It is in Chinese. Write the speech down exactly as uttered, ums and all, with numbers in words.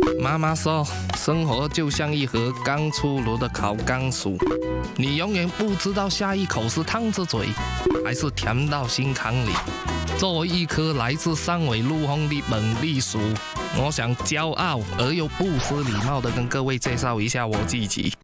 妈妈说，生活就像一盒刚出炉的烤钢薯，你永远不知道下一口是烫着嘴，还是甜到心坎里。作为一颗来自汕尾陆丰的本地薯，我想骄傲而又不失礼貌地跟各位介绍一下我自己。